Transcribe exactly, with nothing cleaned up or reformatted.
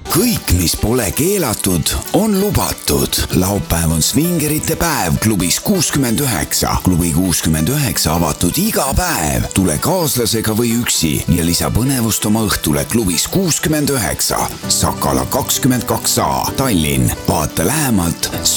kõik, mis pole keelatud, on lubatud. Laupäev on svingerite päev klubis kuuskümmend üheksa. Klubi kuuskümmend üheksa avatud iga päev. Tule kaaslasega või üksi ja lisa põnevust oma õhtule klubis kuuskümmend üheksa. Sakala kakskümmend kaks A, Tallinn. Vaata lähemalt